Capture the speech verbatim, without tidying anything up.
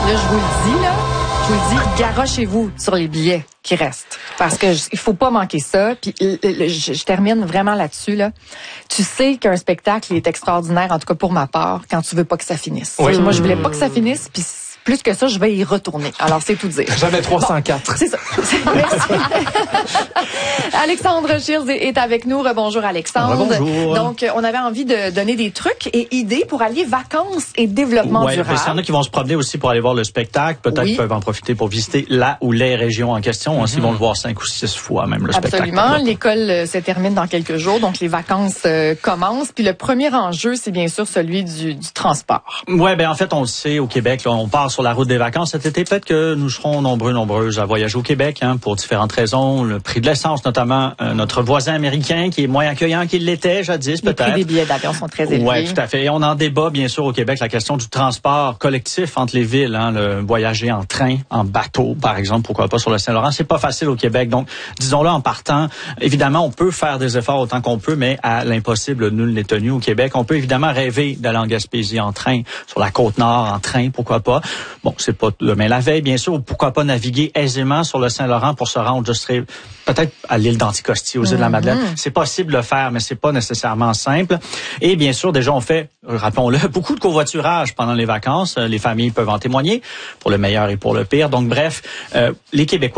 là, je vous le dis, là, je vous le dis, garochez-vous sur les billets qui restent. Parce que je, il faut pas manquer ça. Puis le, le, je, je termine vraiment là-dessus, là. Tu sais qu'un spectacle est extraordinaire, en tout cas pour ma part, quand tu veux pas que ça finisse. Oui. Moi, je voulais pas que ça finisse, puis plus que ça, je vais y retourner. Alors, c'est tout dire. J'avais trois cent quatre. Bon, c'est ça. Merci. Alexandre Schills est avec nous. Rebonjour, Alexandre. Rebonjour. Donc, on avait envie de donner des trucs et idées pour allier vacances et développement ouais, durable. Il y en a qui vont se promener aussi pour aller voir le spectacle. Peut-être oui. qu'ils peuvent en profiter pour visiter la ou les régions en question. Mm-hmm. Ils vont le voir cinq ou six fois, même, le Absolument. spectacle. Absolument. L'école euh, se termine dans quelques jours, donc les vacances euh, commencent. Puis le premier enjeu, c'est bien sûr celui du, du transport. Ouais, ben en fait, on le sait, au Québec, là, on part sur la route des vacances cet été. Peut-être que nous serons nombreux, nombreuses à voyager au Québec, hein, pour différentes raisons. Le prix de l'essence, notamment, euh, notre voisin américain, qui est moins accueillant qu'il l'était jadis, peut-être. Les prix des billets d'avion sont très élevés. Oui, tout à fait. Et on en débat, bien sûr, au Québec, la question du transport collectif entre les villes, hein, le voyager en train, en bateau, par exemple, pourquoi pas sur le Saint-Laurent. C'est pas facile au Québec. Donc, disons-le en partant, évidemment, on peut faire des efforts autant qu'on peut, mais à l'impossible, nul n'est tenu au Québec. On peut évidemment rêver d'aller en Gaspésie en train, sur la Côte-Nord en train, pourquoi pas. Bon, c'est pas demain la veille, bien sûr. Pourquoi pas naviguer aisément sur le Saint-Laurent pour se rendre, je serais peut-être à l'île d'Anticosti, aux îles de la Madeleine. Mm-hmm. C'est possible de le faire, mais c'est pas nécessairement simple. Et bien sûr, déjà, on fait, rappelons-le, beaucoup de covoiturage pendant les vacances. Les familles peuvent en témoigner, pour le meilleur et pour le pire. Donc, bref, euh, les Québécois